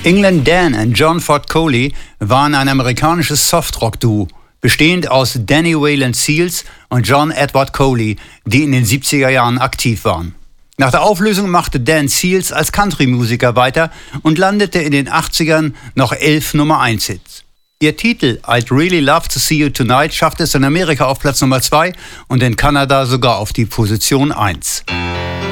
England Dan und John Ford Coley waren ein amerikanisches Softrock-Duo, bestehend aus Danny Waylon Seals und John Edward Coley, die in den 70er Jahren aktiv waren. Nach der Auflösung machte Dan Seals als Country-Musiker weiter und landete in den 80ern noch 11 Nummer-1-Hits. Ihr Titel I'd Really Love to See You Tonight schaffte es in Amerika auf Platz Nummer 2 und in Kanada sogar auf die Position 1.